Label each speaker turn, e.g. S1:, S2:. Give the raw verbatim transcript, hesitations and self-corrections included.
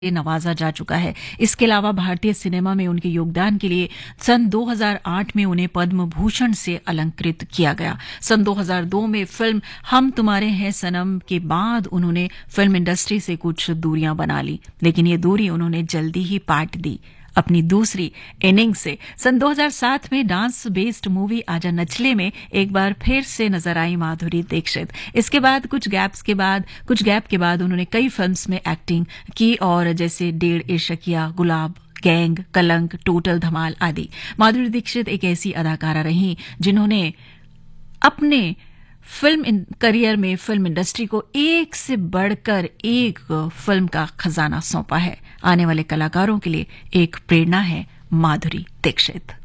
S1: नवाजा जा चुका है। इसके अलावा भारतीय सिनेमा में उनके योगदान के लिए सन दो हज़ार आठ में उन्हें पद्म भूषण से अलंकृत किया गया। सन दो हज़ार दो में फिल्म हम तुम्हारे हैं सनम के बाद उन्होंने फिल्म इंडस्ट्री से कुछ दूरियां बना ली, लेकिन ये दूरी उन्होंने जल्दी ही पाट दी अपनी दूसरी इनिंग से। सन दो हज़ार सात में डांस बेस्ड मूवी आजा नचले में एक बार फिर से नजर आई माधुरी दीक्षित। इसके बाद कुछ गैप्स के बाद कुछ गैप के बाद उन्होंने कई फिल्म्स में एक्टिंग की, और जैसे डेढ़ इश्किया, गुलाब, गैंग, कलंक, टोटल धमाल आदि। माधुरी दीक्षित एक ऐसी अदाकारा रही जिन्होंने अपने फिल्म करियर में फिल्म इंडस्ट्री को एक से बढ़कर एक फिल्म का खजाना सौंपा है। आने वाले कलाकारों के लिए एक प्रेरणा है माधुरी दीक्षित।